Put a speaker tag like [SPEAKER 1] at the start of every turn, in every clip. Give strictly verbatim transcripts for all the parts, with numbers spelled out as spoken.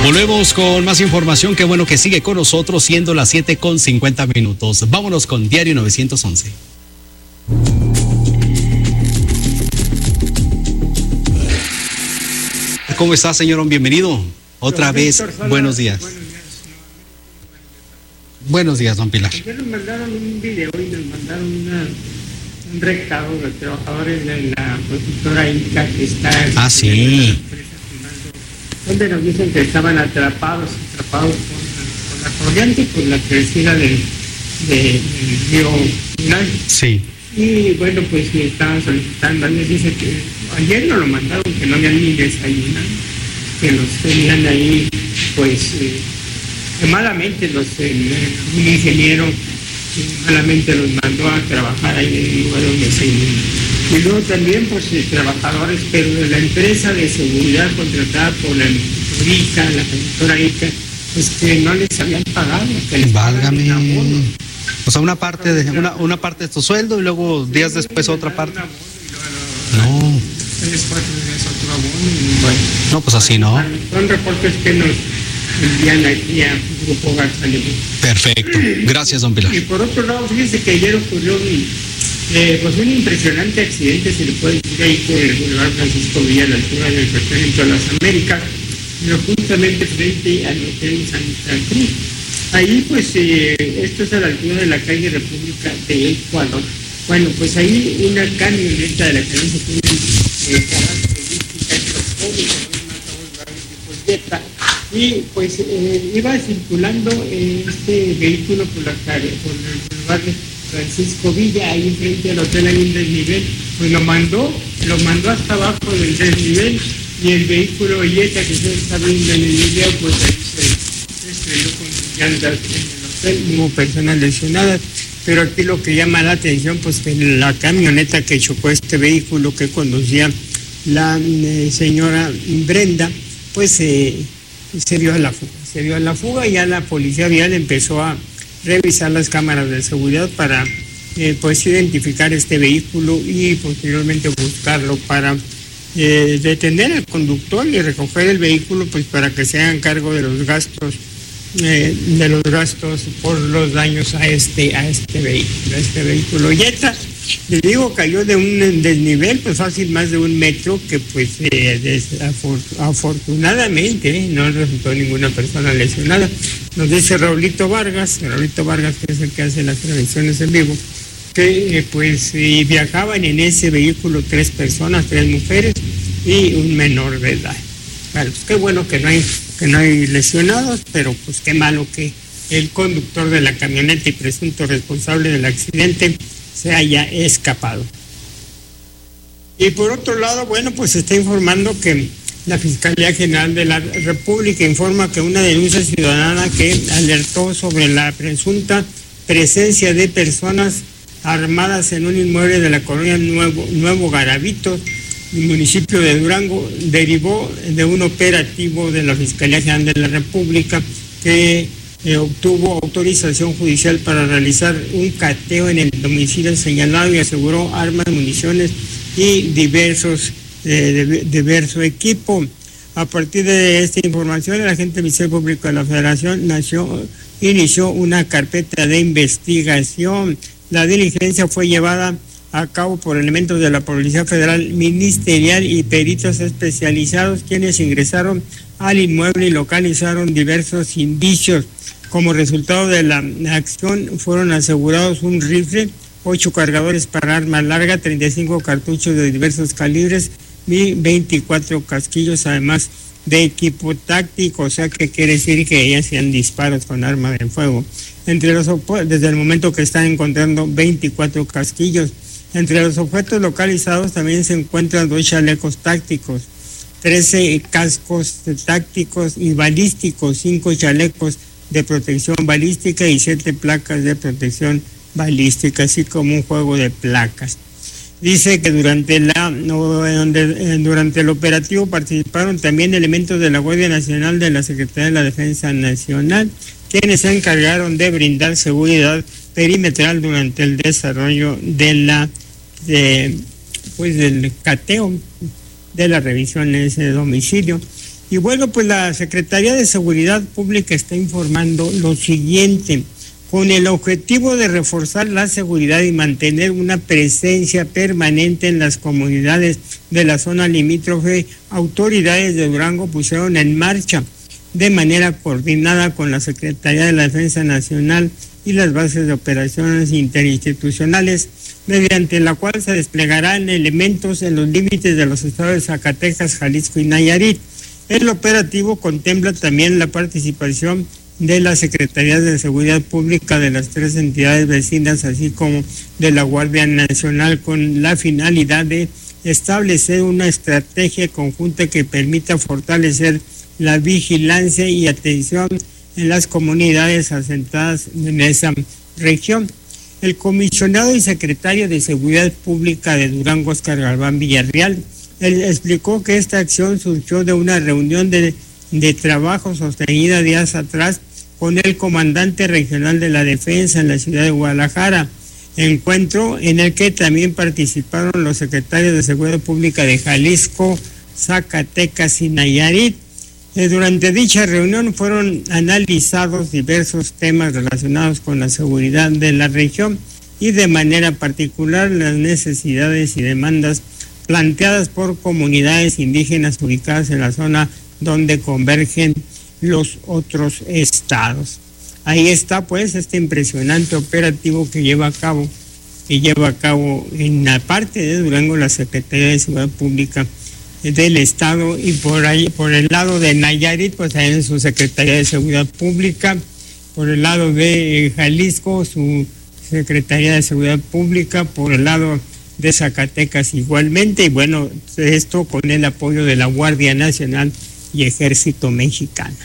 [SPEAKER 1] Volvemos con más información. Qué bueno que sigue con nosotros, siendo las siete con cincuenta minutos. Vámonos con Diario novecientos once. ¿Cómo está, señor? Bienvenido. Otra don vez, Víctor, buenos días. Buenos días. Buenos días, don Pilar.
[SPEAKER 2] Ayer nos mandaron un video y nos mandaron una, un recado de trabajadores de la constructora Inca que está...
[SPEAKER 1] Ah, sí.
[SPEAKER 2] Donde nos dicen que estaban atrapados, atrapados por, por la corriente y por la crecida del, de, del río Pinal.
[SPEAKER 1] Sí.
[SPEAKER 2] Y bueno, pues estaban solicitando, ayer dice que ayer nos lo mandaron, que no habían ni desayunado, que los tenían ahí, pues, eh, que malamente los, eh, un ingeniero que malamente los mandó a trabajar ahí en el lugar donde se inundó. Y luego también, pues, eh, trabajadores, pero de la empresa de seguridad contratada por la ICA, la constructora ICA, pues que no les habían pagado. Que les
[SPEAKER 1] Válgame. O sea, una parte de una, una parte de tu sueldo y luego días sí, después otra parte. No.
[SPEAKER 2] Tres, cuatro días otro abono y bueno.
[SPEAKER 1] No, pues así no.
[SPEAKER 2] Son reportes que nos envían aquí a Grupo Garza Lima.
[SPEAKER 1] Perfecto. Gracias, don Pilar.
[SPEAKER 2] Y por otro lado, fíjense que ayer ocurrió un, eh, pues un impresionante accidente, se le puede decir ahí por el Boulevard Francisco Villa, a la altura del Fraccionamiento de las Américas, pero justamente frente al Hotel Santa Cruz. Ahí, pues, eh, esto es a la altura de la calle República de Ecuador. Bueno, pues ahí una camioneta de la que se tiene eh, características electrónicas, y pues eh, iba circulando eh, este vehículo por la calle, por el lugar de Francisco Villa, ahí frente al hotel, hay un desnivel, pues lo mandó, lo mandó hasta abajo del desnivel, y el vehículo Jetta que se está viendo en el video, pues ahí se estrelló con sus llantas en el hotel, hubo personas lesionadas. Pero aquí lo que llama la atención, pues que la camioneta que chocó este vehículo que conducía la eh, señora Brenda, pues eh, se dio a la fuga. Se dio a la fuga y ya la policía vial empezó a revisar las cámaras de seguridad para eh, pues identificar este vehículo y posteriormente buscarlo para eh, detener al conductor y recoger el vehículo, pues para que se hagan cargo de los gastos Eh, de los gastos por los daños a este a este vehículo, a este vehículo Jetta. Les digo, cayó de un desnivel, pues fácil más de un metro, que pues eh, desafor- afortunadamente eh, no resultó ninguna persona lesionada. Nos dice Raulito Vargas, Raulito Vargas, que es el que hace las transmisiones en vivo, que eh, pues eh, viajaban en ese vehículo tres personas, tres mujeres y un menor de edad. Bueno, pues qué bueno que no hay que no hay lesionados, pero pues qué malo que el conductor de la camioneta y presunto responsable del accidente se haya escapado. Y por otro lado, bueno, pues se está informando que la Fiscalía General de la República informa que una denuncia ciudadana que alertó sobre la presunta presencia de personas armadas en un inmueble de la colonia Nuevo, Nuevo Garavito, el municipio de Durango, derivó de un operativo de la Fiscalía General de la República que eh, obtuvo autorización judicial para realizar un cateo en el domicilio señalado y aseguró armas, municiones y diversos eh, de, diverso equipo. A partir de esta información, el agente del Ministerio Público de la Federación nació, inició una carpeta de investigación. La diligencia fue llevada a cabo por elementos de la Policía Federal Ministerial y peritos especializados, quienes ingresaron al inmueble y localizaron diversos indicios. Como resultado de la acción fueron asegurados un rifle, ocho cargadores para arma larga, treinta y cinco cartuchos de diversos calibres y veinticuatro casquillos, además de equipo táctico, o sea que quiere decir que ya hacían disparos con arma de fuego. Entre los desde el momento que están encontrando veinticuatro casquillos. Entre los objetos localizados también se encuentran dos chalecos tácticos, trece cascos tácticos y balísticos, cinco chalecos de protección balística y siete placas de protección balística, así como un juego de placas. Dice que durante la durante el operativo participaron también elementos de la Guardia Nacional, de la Secretaría de la Defensa Nacional, quienes se encargaron de brindar seguridad perimetral durante el desarrollo de la de, pues del cateo, de la revisión en ese domicilio. Y bueno, pues la Secretaría de Seguridad Pública está informando lo siguiente: con el objetivo de reforzar la seguridad y mantener una presencia permanente en las comunidades de la zona limítrofe, autoridades de Durango pusieron en marcha de manera coordinada con la Secretaría de la Defensa Nacional y las bases de operaciones interinstitucionales, mediante la cual se desplegarán elementos en los límites de los estados de Zacatecas, Jalisco y Nayarit. El operativo contempla también la participación de las Secretarías de Seguridad Pública de las tres entidades vecinas, así como de la Guardia Nacional, con la finalidad de establecer una estrategia conjunta que permita fortalecer la vigilancia y atención en las comunidades asentadas en esa región. El comisionado y secretario de Seguridad Pública de Durango, Óscar Galván Villarreal, él explicó que esta acción surgió de una reunión de, de trabajo sostenida días atrás con el comandante regional de la defensa en la ciudad de Guadalajara, encuentro en el que también participaron los secretarios de Seguridad Pública de Jalisco, Zacatecas y Nayarit. Eh, durante dicha reunión fueron analizados diversos temas relacionados con la seguridad de la región y de manera particular las necesidades y demandas planteadas por comunidades indígenas ubicadas en la zona donde convergen los otros estados. Ahí está pues este impresionante operativo que lleva a cabo, que lleva a cabo en la parte de Durango la Secretaría de Seguridad Pública del estado, y por ahí, por el lado de Nayarit, pues ahí en su Secretaría de Seguridad Pública, por el lado de Jalisco, su Secretaría de Seguridad Pública, por el lado de Zacatecas igualmente, y bueno, esto con el apoyo de la Guardia Nacional y Ejército Mexicano.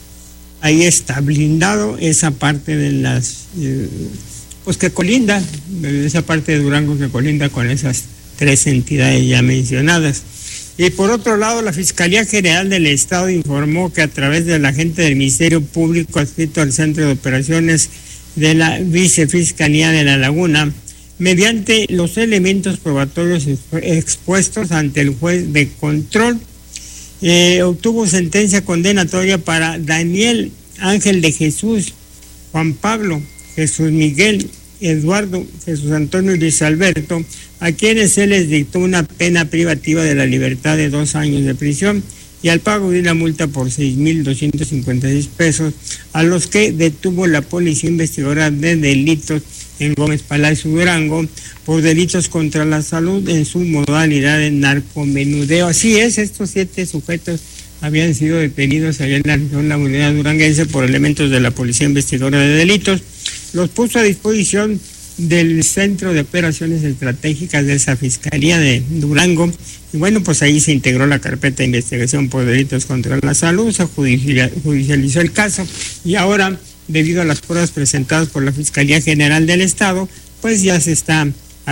[SPEAKER 2] Ahí está blindado esa parte de las, eh, pues que colinda, esa parte de Durango que colinda con esas tres entidades ya mencionadas. Y por otro lado, la Fiscalía General del Estado informó que a través del agente del Ministerio Público adscrito al Centro de Operaciones de la Vicefiscalía de La Laguna, mediante los elementos probatorios expuestos ante el juez de control, eh, obtuvo sentencia condenatoria para Daniel Ángel de Jesús, Juan Pablo, Jesús Miguel, Eduardo, Jesús Antonio y Luis Alberto, a quienes se les dictó una pena privativa de la libertad de dos años de prisión y al pago de una multa por seis mil doscientos cincuenta y seis pesos, a los que detuvo la Policía Investigadora de Delitos en Gómez Palacio, Durango, por delitos contra la salud en su modalidad de narcomenudeo. Así es, estos siete sujetos habían sido detenidos allá en la región lagunera duranguense por elementos de la Policía Investigadora de Delitos. Los puso a disposición del Centro de Operaciones Estratégicas de esa Fiscalía de Durango, y bueno, pues ahí se integró la carpeta de investigación por delitos contra la salud, se judicializó el caso, y ahora, debido a las pruebas presentadas por la Fiscalía General del Estado, pues ya se está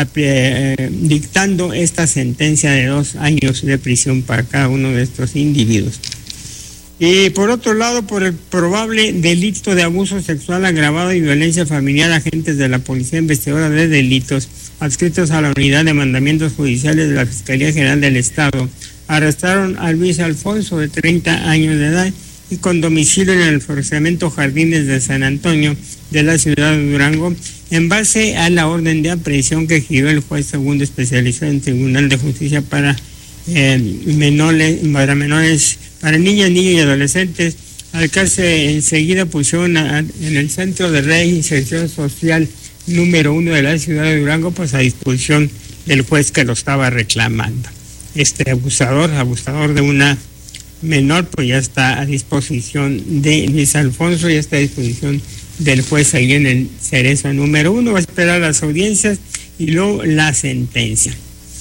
[SPEAKER 2] eh, dictando esta sentencia de dos años de prisión para cada uno de estos individuos. Y por otro lado, por el probable delito de abuso sexual agravado y violencia familiar, agentes de la Policía Investigadora de Delitos, adscritos a la Unidad de Mandamientos Judiciales de la Fiscalía General del Estado, arrestaron a Luis Alfonso, de treinta años de edad, y con domicilio en el fraccionamiento Jardines de San Antonio de la ciudad de Durango, en base a la orden de aprehensión que giró el juez segundo especializado en Tribunal de Justicia para eh, menores, para menores, para niñas, niños y adolescentes, al que se enseguida pusieron a, en el Centro de Reinserción Social número uno de la ciudad de Durango, pues a disposición del juez que lo estaba reclamando. Este abusador, abusador de una menor, pues ya está a disposición de Luis Alfonso, ya está a disposición del juez ahí en el Cerezo número uno, va a esperar las audiencias y luego la sentencia.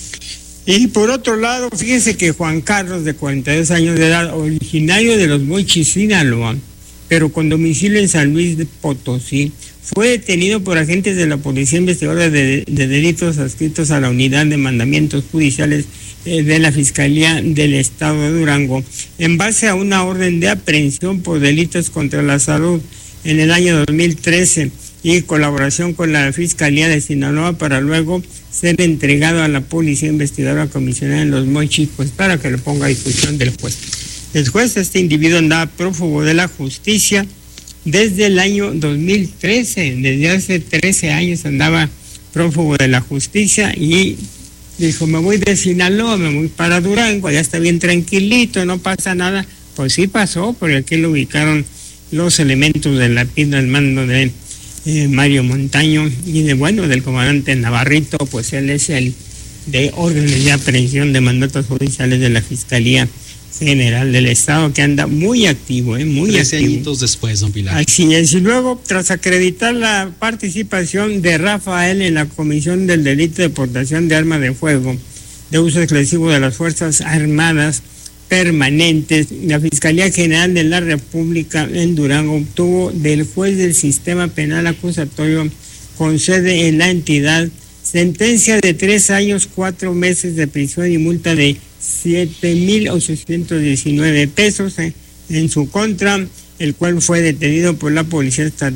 [SPEAKER 2] Y por otro lado, fíjese que Juan Carlos, de cuarenta y dos años de edad, originario de Los Mochis, Sinaloa, pero con domicilio en San Luis de Potosí, fue detenido por agentes de la Policía Investigadora de, de Delitos adscritos a la Unidad de Mandamientos Judiciales eh, de la Fiscalía del Estado de Durango, en base a una orden de aprehensión por delitos contra la salud en el año dos mil trece y colaboración con la Fiscalía de Sinaloa, para luego ser entregado a la Policía Investigadora Comisionada en Los Mochis, pues para que lo ponga a disposición del juez. El juez, este individuo andaba prófugo de la justicia desde el año dos mil trece, desde hace trece años andaba prófugo de la justicia y dijo, me voy de Sinaloa, me voy para Durango, allá está bien tranquilito, no pasa nada. Pues sí pasó, porque aquí lo ubicaron los elementos de la P I D al mando de eh, Mario Montaño y de, bueno, del comandante Navarrito, pues él es el de órdenes de aprehensión de mandatos judiciales de la Fiscalía General del Estado, que anda muy activo, eh, muy
[SPEAKER 1] Trece
[SPEAKER 2] activo.
[SPEAKER 1] añitos después, don Pilar.
[SPEAKER 2] Así es, y luego, tras acreditar la participación de Rafael en la comisión del delito de portación de arma de fuego, de uso exclusivo de las Fuerzas Armadas permanentes, la Fiscalía General de la República en Durango obtuvo del juez del sistema penal acusatorio con sede en la entidad sentencia de tres años, cuatro meses de prisión y multa de siete mil ochocientos diecinueve pesos eh, en su contra, el cual fue detenido por la Policía Estatal